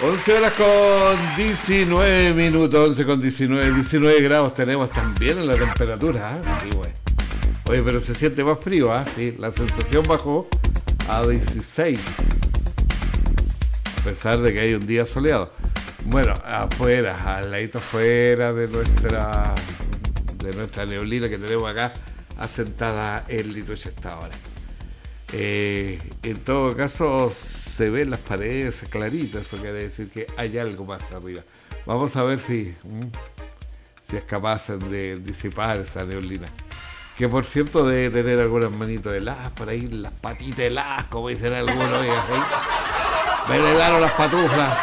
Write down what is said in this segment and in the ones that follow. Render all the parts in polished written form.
11 horas con 19 minutos, 11 con 19 grados tenemos también en la temperatura, ¿eh? Sí, güey. Oye, pero se siente más frío, ¿eh? Sí, la sensación bajó a 16, a pesar de que hay un día soleado. Bueno, afuera, al ladito afuera de nuestra neblina que tenemos acá, asentada en Litochesta ahora. En todo caso se ven las paredes claritas, eso quiere decir que hay algo más arriba. Vamos a ver si es capaz de disipar esa neblina, que por cierto debe tener algunas manitos heladas por ahí, las patitas heladas, como dicen algunos, ¿sí? Me helaron las patuflas.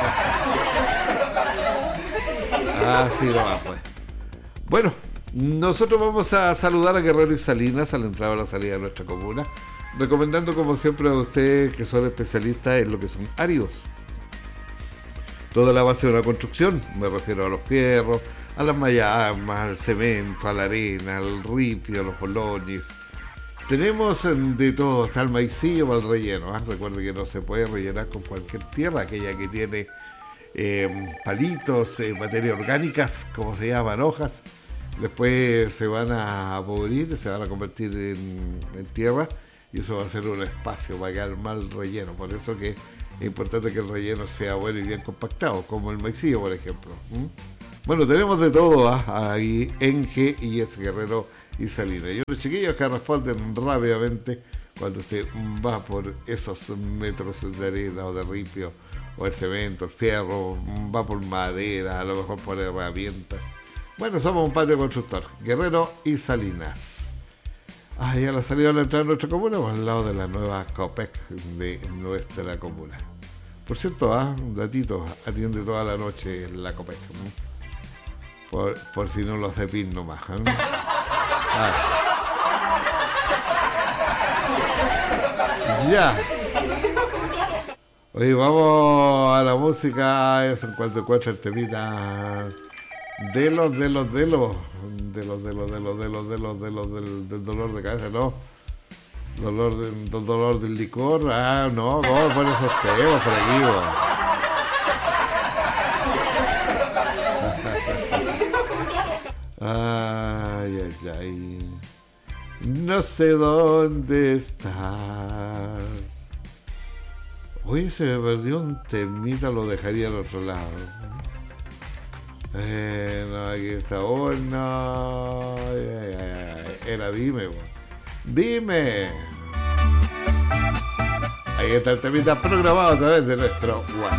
Así no va, pues. Bueno, nosotros vamos a saludar a Guerrero y Salinas a la entrada o a la salida de nuestra comuna, recomendando como siempre a ustedes que son especialistas en lo que son áridos. Toda la base de una construcción, me refiero a los fierros, a las mayamas, al cemento, a la arena, al ripio, a los bolones. Tenemos de todo, hasta el maicillo para el relleno, ¿eh? Recuerde que no se puede rellenar con cualquier tierra, aquella que tiene palitos, materias orgánicas, como se llaman, hojas. Después se van a pudrir, se van a convertir en tierra, y eso va a ser un espacio para quedar mal relleno. Por eso que es importante que el relleno sea bueno y bien compactado, como el maicillo, por ejemplo. Bueno, tenemos de todo ahí en G&S Guerrero y Salinas. Y los chiquillos que responden rápidamente cuando usted va por esos metros de arena o de ripio, o el cemento, el fierro, va por madera, a lo mejor por herramientas. Bueno, somos un patio constructor, Guerrero y Salinas. Y a la salida de la entrada de nuestra comuna, al lado de la nueva COPEC de nuestra comuna. Por cierto, un datito, atiende toda la noche la COPEC. Por si no lo hace pin nomás. Ya. Oye, vamos a la música, eso en cuanto encuentra el temita del dolor de cabeza, no, del dolor del licor. No, ¿cómo ponen esos temas por aquí, ay, no sé dónde estás. Oye, se me perdió un temita, lo dejaría al otro lado. No, aquí está. Oh, no. Era Dime, bueno. Dime. Ahí está el temita programado a través de nuestro WhatsApp.